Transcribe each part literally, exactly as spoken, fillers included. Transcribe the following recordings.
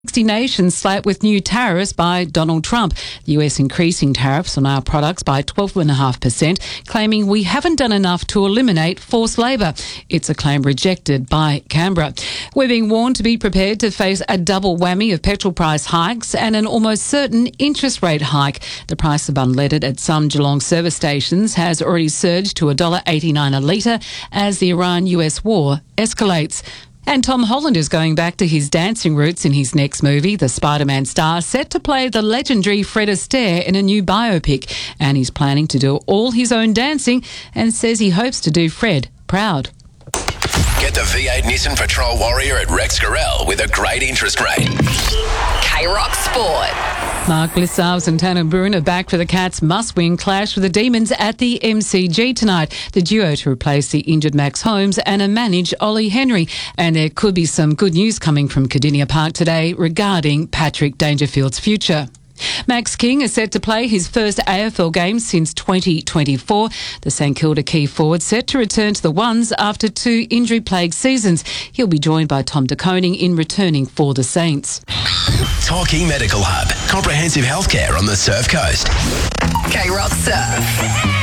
sixty nations slapped with new tariffs by Donald Trump. The U S increasing tariffs on our products by twelve point five percent, claiming we haven't done enough to eliminate forced labour. It's a claim rejected by Canberra. We're being warned to be prepared to face a double whammy of petrol price hikes and an almost certain interest rate hike. The price of unleaded at some Geelong service stations has already surged to one dollar eighty-nine a litre as the Iran-U S war escalates. And Tom Holland is going back to his dancing roots in his next movie. The Spider-Man star set to play the legendary Fred Astaire in a new biopic. And he's planning to do all his own dancing and says he hopes to do Fred proud. Get the V eight Nissan Patrol Warrior at Rex Gorell with a great interest rate. K-Rock Sport. Mark Blicavs and Tanner Boone are back for the Cats' must-win clash with the Demons at the M C G tonight. The duo to replace the injured Max Holmes and a managed Ollie Henry. And there could be some good news coming from Cardinia Park today regarding Patrick Dangerfield's future. Max King is set to play his first A F L game since twenty twenty-four. The St Kilda key forward set to return to the ones after two injury-plagued seasons. He'll be joined by Tom De Koning in returning for the Saints. Torquay Medical Hub. Comprehensive healthcare on the Surf Coast. K-Rock Surf.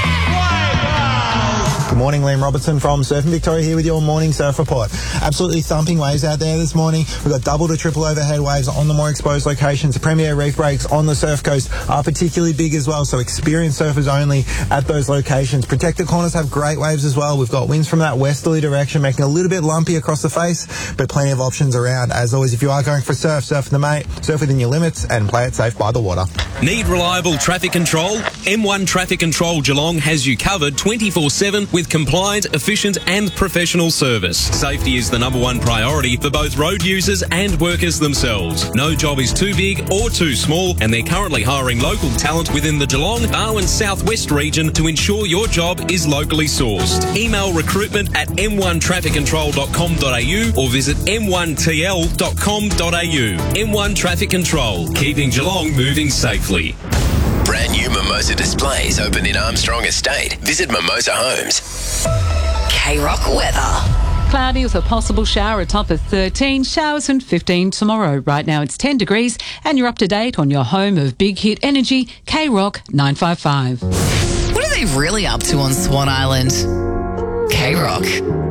Good morning, Liam Robertson from Surfing Victoria here with your morning surf report. Absolutely thumping waves out there this morning. We've got double to triple overhead waves on the more exposed locations. The premier reef breaks on the surf coast are particularly big as well, so experienced surfers only at those locations. Protected corners have great waves as well. We've got winds from that westerly direction making a little bit lumpy across the face, but plenty of options around. As always, if you are going for a surf, surf with the mate, surf within your limits and play it safe by the water. Need reliable traffic control? M one Traffic Control Geelong has you covered twenty-four seven with compliant, efficient and professional service. Safety is the number one priority for both road users and workers themselves. No job is too big or too small, and they're currently hiring local talent within the Geelong, Darwin Southwest region to ensure your job is locally sourced. Email recruitment at m one traffic control dot com dot a u or visit m one t l dot com dot a u. M one Traffic Control, keeping Geelong moving safely. Brand new Mimosa displays open in Armstrong Estate. Visit Mimosa Homes. K-Rock weather. Cloudy with a possible shower, a top of thirteen, showers and fifteen tomorrow. Right now it's ten degrees and you're up to date on your home of Big Hit Energy, K-Rock nine five five. What are they really up to on Swan Island? K-Rock.